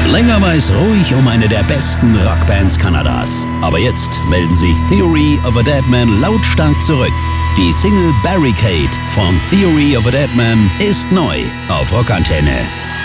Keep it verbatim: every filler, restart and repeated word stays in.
Länger war es ruhig um eine der besten Rockbands Kanadas. Aber jetzt melden sich Theory of a Deadman lautstark zurück. Die Single Barricade von Theory of a Deadman ist neu auf Rockantenne.